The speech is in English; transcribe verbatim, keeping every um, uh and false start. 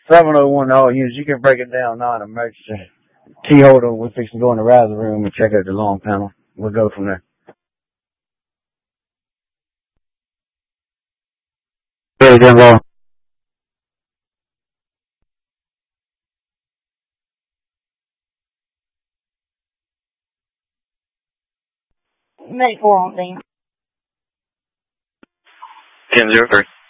seven oh one all units. You can break it down now in emergency. Key holder, we're fixing to go in the router room and check out the long panel. We'll go from there. Hey, Jimbo. Medic four on scene. ten zero three.